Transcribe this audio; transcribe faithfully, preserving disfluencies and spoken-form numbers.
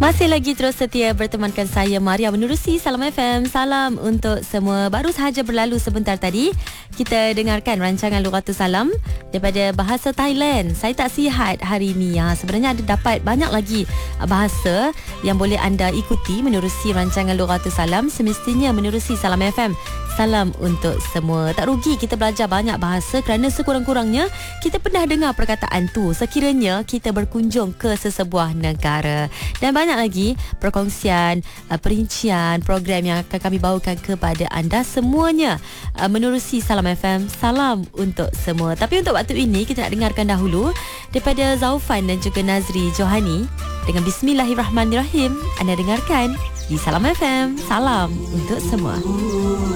Masih lagi terus setia bertemankan saya Maria menerusi Salam F M. Salam untuk semua. Baru sahaja berlalu sebentar tadi kita dengarkan rancangan Lughatul Salam daripada bahasa Thailand. Saya tak sihat hari ini ya. Sebenarnya ada dapat banyak lagi bahasa yang boleh anda ikuti menerusi rancangan Lughatul Salam. Semestinya menerusi Salam F M. Salam untuk semua. Tak rugi kita belajar banyak bahasa kerana sekurang-kurangnya kita pernah dengar perkataan tu sekiranya kita berkunjung ke sesebuah negara. Dan banyak lagi perkongsian, uh, perincian program yang akan kami bawakan kepada anda semuanya uh, menerusi Salam F M. Salam untuk semua. Tapi untuk waktu ini kita nak dengarkan dahulu daripada Zaufan dan juga Nazri Johani dengan Bismillahirrahmanirrahim. Anda dengarkan di Salam F M. Salam untuk semua.